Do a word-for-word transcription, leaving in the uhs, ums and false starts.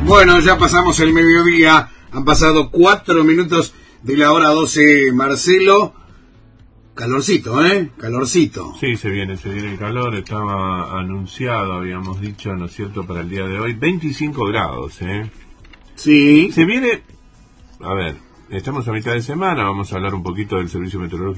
Bueno, ya pasamos el mediodía, han pasado cuatro minutos de la hora doce, Marcelo. Calorcito, ¿eh? Calorcito. Sí, se viene, se viene el calor, estaba anunciado, habíamos dicho, ¿no es cierto?, para el día de hoy, veinticinco grados, ¿eh? Sí. Se viene, a ver, estamos a mitad de semana, vamos a hablar un poquito del servicio meteorológico